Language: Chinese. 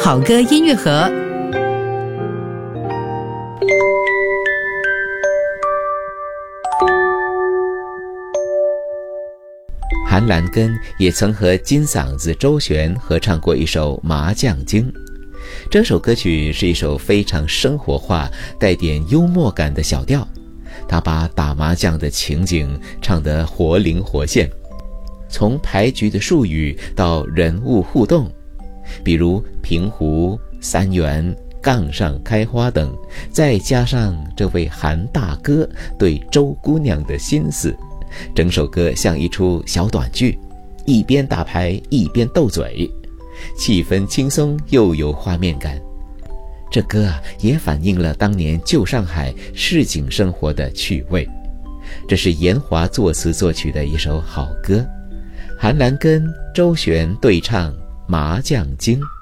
好歌音乐盒。 韩兰根也曾和金嗓子周璇合唱过一首《麻将经》。这首歌曲是一首非常生活化、带点幽默感的小调，他把打麻将的情景唱得活灵活现，从牌局的术语到人物互动，比如平胡、三元、杠上开花等，再加上这位韩大哥对周姑娘的心思，整首歌像一出小短剧，一边打牌一边斗嘴，气氛轻松又有画面感。这歌也反映了当年旧上海市井生活的趣味。这是严华作词作曲的一首好歌，韩兰根、周璇对唱《麻将经》。